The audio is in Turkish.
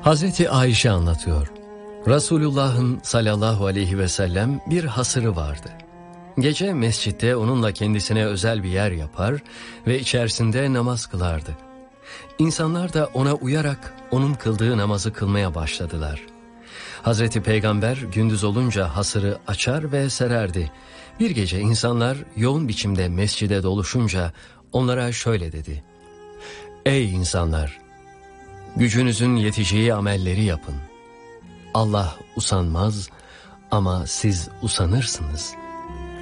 Hazreti Ayşe anlatıyor. Resulullah'ın sallallahu aleyhi ve sellem bir hasırı vardı. Gece mescitte onunla kendisine özel bir yer yapar ve içerisinde namaz kılardı. İnsanlar da ona uyarak onun kıldığı namazı kılmaya başladılar. Hazreti Peygamber gündüz olunca hasırı açar ve sererdi. Bir gece insanlar yoğun biçimde mescide doluşunca onlara şöyle dedi: "Ey insanlar! Gücünüzün yeteceği amelleri yapın. Allah usanmaz ama siz usanırsınız."